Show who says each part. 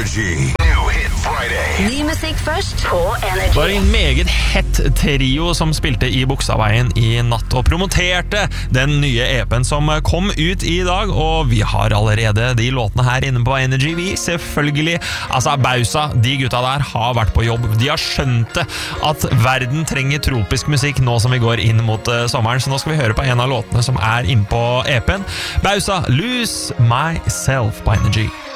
Speaker 1: Energy. New Hit Friday.
Speaker 2: Ny musikk først på Energy.
Speaker 3: Det var en meget hett trio som spilte i Bogstadveien i natt og promoterte den nye EP-en som kom ut i dag, og vi har allerede de låtene her inne på Energy. Vi selvfølgelig, altså Bausa, de gutta der har vært på jobb. De har skjønt det, at verden trenger tropisk musikk nå som vi går inn mot sommeren, så nå skal vi høre på en av låtene som er inne på EP-en. Bausa, Lose Myself på Energy.